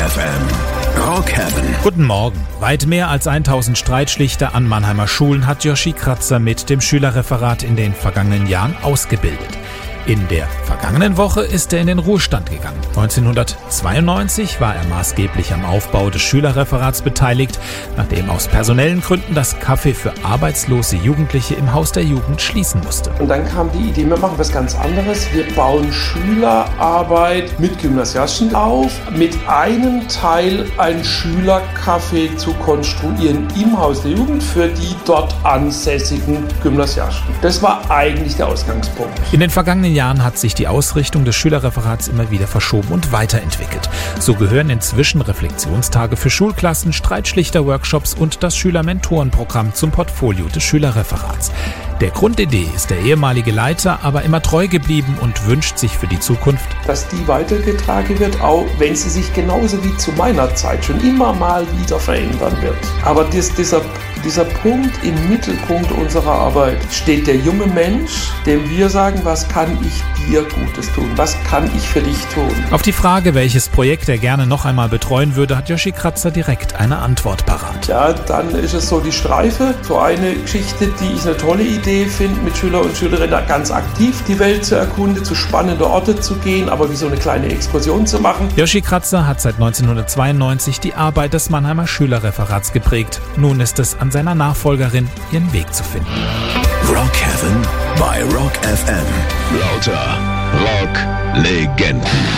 FM. Rock Heaven. Guten Morgen. Weit mehr als 1000 Streitschlichter an Mannheimer Schulen hat Joshi Kratzer mit dem Schülerreferat in den vergangenen Jahren ausgebildet. In der vergangenen Woche ist er in den Ruhestand gegangen. 1992 war er maßgeblich am Aufbau des Schülerreferats beteiligt, nachdem aus personellen Gründen das Café für arbeitslose Jugendliche im Haus der Jugend schließen musste. Und dann kam die Idee, wir machen was ganz anderes. Wir bauen Schülerarbeit mit Gymnasiasten auf, mit einem Teil ein Schülercafé zu konstruieren im Haus der Jugend für die dort ansässigen Gymnasiasten. Das war eigentlich der Ausgangspunkt. In den vergangenen Jahren hat sich die Ausrichtung des Schülerreferats immer wieder verschoben und weiterentwickelt. So gehören inzwischen Reflexionstage für Schulklassen, Streitschlichter-Workshops und das Schülermentorenprogramm zum Portfolio des Schülerreferats. Der Grundidee ist der ehemalige Leiter aber immer treu geblieben und wünscht sich für die Zukunft, dass die weitergetragen wird, auch wenn sie sich genauso wie zu meiner Zeit schon immer mal wieder verändern wird. Aber dieser Punkt im Mittelpunkt unserer Arbeit steht der junge Mensch, dem wir sagen, was kann ich dir Gutes tun, was kann ich für dich tun. Auf die Frage, welches Projekt er gerne noch einmal betreuen würde, hat Joshi Kratzer direkt eine Antwort parat. Ja, dann ist es so die Streife, so eine Geschichte, die ich eine tolle Idee finde, mit Schüler und Schülerinnen ganz aktiv die Welt zu erkunden, zu spannenden Orten zu gehen, aber wie so eine kleine Exkursion zu machen. Joshi Kratzer hat seit 1992 die Arbeit des Mannheimer Schülerreferats geprägt. Nun ist es an seiner Nachfolgerin, ihren Weg zu finden. Rock Heaven bei Rock FM. Lauter Rock-Legenden.